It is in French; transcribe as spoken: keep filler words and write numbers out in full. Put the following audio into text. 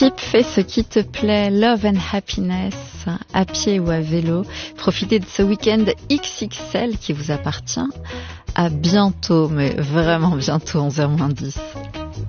Skip, fais ce qui te plaît, Love and Happiness, à pied ou à vélo. Profitez de ce week-end X X L qui vous appartient. À bientôt, mais vraiment bientôt, onze heures moins dix.